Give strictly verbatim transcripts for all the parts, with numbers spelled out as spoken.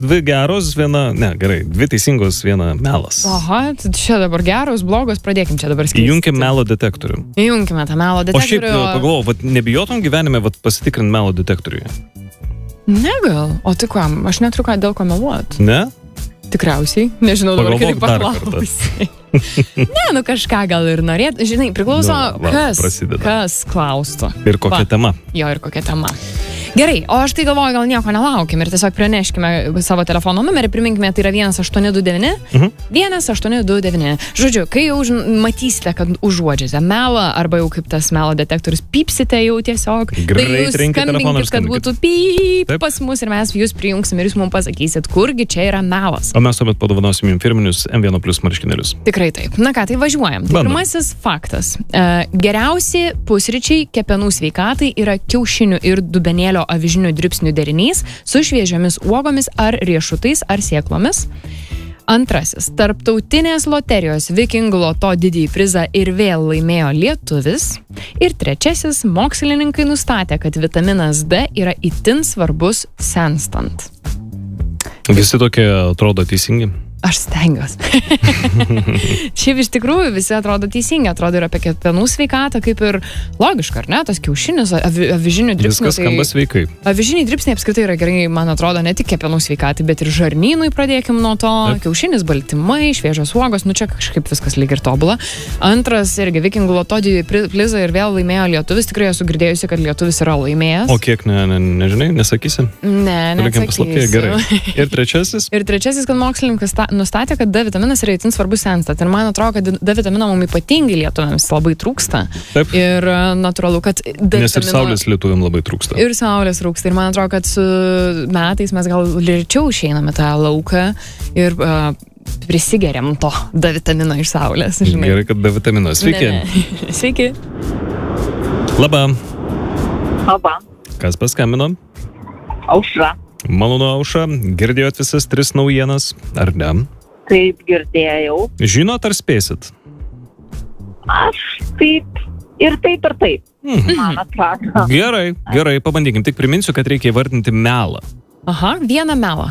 dvi geros, viena, ne, gerai, dvi teisingos, viena melas. Aha, tai čia dabar geros, blogos, pradėkim čia dabar skaisti. Įjunkim melo detektorių. Įjunkime tą melo detektorių. O šiaip pagalvojau, vat nebijotum gyvenime vat pasitikrinti melo detektoriuje? Ne gal, o tai ką, aš neturiu ką dėl ko meluot. Ne? Tikriausiai, nežinau dabar kaip paklausiai. Ne, nu kažką gal ir norėt, žinai, priklauso, nu, va, kas, prasideda. kas klaustų. Ir kokia va. tema. Jo, ir kokia tema. Gerai, o aš tai galvoju, gal nieko nelaukim ir tiesiog praneškime savo telefono numerį, priminkime, tai yra vienas aštuoni du devyni, Mhm. vienas aštuoni du devyni. Žodžiu, kai jau už, matysite, kad užuodžiate melą, arba jau kaip tas melo detektorius pypsite jau tiesiog, Greit tai jūs rinkit telefoną ir skambinkit, kad skambinkit. būtų pyp Taip. pas mus ir mes jūs prijungsim ir jūs mums pasakysit, kurgi čia yra melas. O mes tuomet padovanosim jums firminius M vienas plus marškinėlius. Tikrai taip. Na ką, tai važiuojam. Tai Bandom. pirmasis faktas. E, geriausi pusryčiai kepenų sveikatai yra kiaušinių ir dubenėlio avižinių dribsnių derinys su šviežiomis uogomis ar riešutais ar sėklomis. Antrasis. Tarptautinės loterijos Viking Loto didįjį prizą ir vėl laimėjo lietuvis. Ir trečiasis. Mokslininkai nustatė, kad vitaminas D yra itin svarbus senstant. Visi tokie atrodo teisingi. Aš stengiuosi. Šiaip iš tikrųjų visi atrodo teisingi, atrodo ir apie kepenų sveikatą, kaip ir logiška, ar ne, tas kiaušinis, avi, avižinių dribsnių. Viskas skamba sveikai. Avižiniai dribsniai apskritai yra gerai, man atrodo, ne tik kepenų sveikatai, bet ir žarnynui pradėkim nuo to. Taip. Kiaušinis, baltymai, šviežios uogos, nu čia kažkaip viskas lyg ir tobula. Antras irgi Viking Loto didįjį prizą ir vėl laimėjo lietuvis, tikrai esu girdėjusi, kad lietuvis yra laimėjęs. O kiek, ne, ne, nežinai, nesakysi? Ne, nesakysiu. Gerai. Ir trečiasis? Ir trečiasis, kad mokslininkas ta, nustatė, kad D vitaminas yra itin svarbus senstant. Ir man atrodo, kad D vitamino mums ypatingai lietuviams labai trūksta. Taip. Ir natūralu, kad D vitamino... Nes ir saulės lietuviam labai trūksta. Ir saulės trūksta. Ir man atrodo, kad su metais mes gal lėčiau išeiname tą lauką ir uh, prisigeriam to D vitamino iš saulės. Žinai. Gerai, kad D vitamino. Sveiki. Ne, ne. Sveiki. Labą. Labą. Kas paskambino? Aušra. Malonu, Aušra. Girdėjot visas tris naujienas, ar ne? Taip, girdėjau. Žinot, ar spėsit? Aš taip ir taip ir taip. Mhm. Man atrodo. Gerai, gerai, pabandykim. Tik priminsiu, kad reikia įvardinti melą. Aha, vieną melą.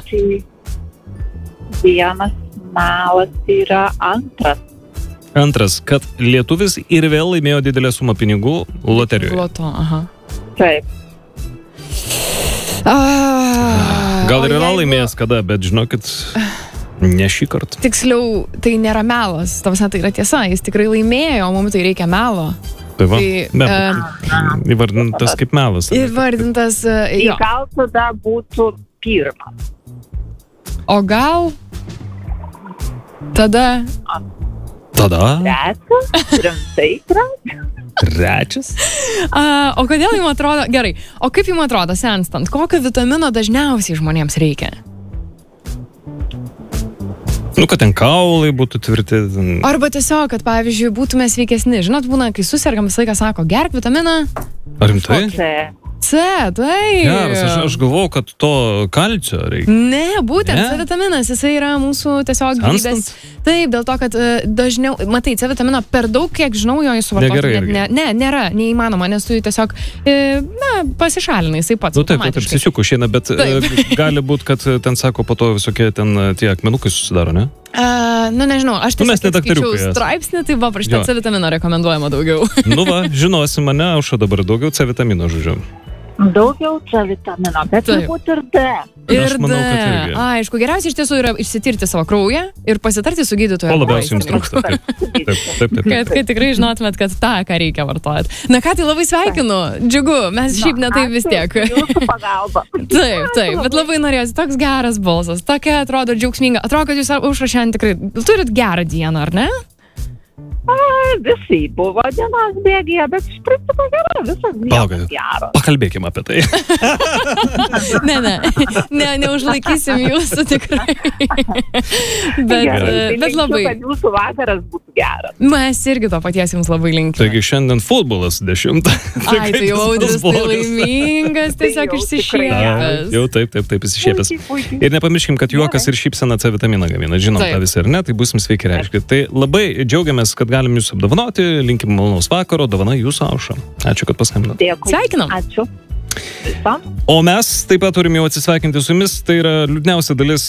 Tai vienas melas yra antras. Antras, kad lietuvis ir vėl laimėjo didelę sumą pinigų loterijoje. Loto, aha. Taip. Ah, Gal ir o yra jeigu- laimėjęs kada, bet žinokit, ne šį kartą. Tiksliau, tai nėra melas. Tavas, tai yra tiesa, jis tikrai laimėjo, o mums tai reikia melo. Tai va, Tai, ne, e, įvardintas kaip melas. Įvardintas, e, Tai jo. gal tada būtų pirmas. O gal tada... Tada Trečias? Rimtai trečias? trečias. A, o kodėl jums atrodo... Gerai, o kaip jums atrodo senstant? Kokio vitamino dažniausiai žmonėms reikia? Nu, kad ten kaulai būtų tvirti. ten- Arba tiesiog, kad pavyzdžiui būtume sveikesni. Žinot, būna, kai susergam visą laiką sako, gerk vitaminą Ar rimtai? C. C, tai... Geras, aš, aš galvau, kad to kalcio reikia. Ne, būtent Ne? C vitaminas, jisai yra mūsų tiesiog gyvybės. Senstant? Taip, dėl to, kad e, dažniau, matai, C vitamino per daug, kiek žinau, jo jis suvartoti Negerai net irgi. ne, ne, nėra, neįmanoma, nes tu jį tiesiog, e, na, pasišalinai, jisai pats. Nu taip, taip, taip, automatiškai. sisiukų šiandien, bet e, gali būti, kad ten sako po to visokie ten e, tie akmenukai susidaro, ne? Uh, nu, nežinau, aš Nu, mes tiesiog ne skaičiau daktariukai esam. straipsnį, tai va, prašyti Jo. C vitamino rekomenduojama daugiau. Nu va, žinosi mane, Aušra, dabar daugiau C vitamino, žodžiu. Daugiau C vitamino, bet Taip. turbūt ir D. Aš manau, kad irgi. Aišku, geriausia iš tiesų yra išsitirti savo kraują ir pasitarti su gydytoju. O ar labiausiai jums vaistininku. trūksta. Taip, taip, taip. taip, Kad, taip. kad tikrai žinotumėt, kad tą, ką reikia vartojat. Na ką, tai labai sveikinu, džiugu, mes šiaip ne taip vis tiek. Jūsų pagalba. Taip, taip, bet labai norėsiu, toks geras balsas, tokia atrodo džiaugsminga. Atrodo, kad jūs Aušra šiandien tikrai turit gerą dieną, ar ne? A, visi buvo dienos bėgėje, bet iš principo gera, visas dienas Palaukite. gero. Pakalbėkime apie tai. Ne, ne, ne, neužlaikysim jūsų tikrai. Bet, Gerai, tai bet linkiu, labai, kad jūsų vakaras būtų geras. mes irgi to paties jums labai linkime. Taigi šiandien futbolas dešimtą. Ai, tai jau Audrius tai laimingas, tiesiog Tai jau išsišiepęs. Jau taip, taip, taip, įsišiepęs. Puikiai, puikiai. Ir nepamirškim, kad juokas ir šypsena C vitaminą gamina. Žinom Taip. tą visi, ar ne? Tai būsim sveiki, reiškia. Tai labai džiaugiamės, kad galim jūs apdovanoti. Linkim malonaus vakaro. Dovana jūsų, Aušra. Ačiū, kad paskambinote. Dėkui. Sveikinam. Ačiū. Visam. O mes taip pat turime jau atsisveikinti su jumis, tai yra liūdniausia dalis